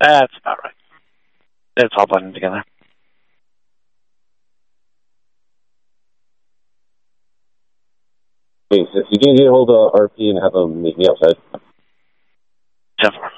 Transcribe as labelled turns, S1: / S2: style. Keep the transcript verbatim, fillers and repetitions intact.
S1: That's about right. It's all blending together.
S2: Hey, so you can get a hold of R P and have him meet me outside.
S1: ten four.